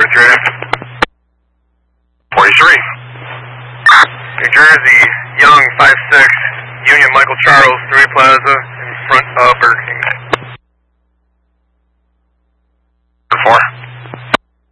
Madrid. 43. New Jersey, Young, 5-6, Union Michael Charles, 3 Plaza.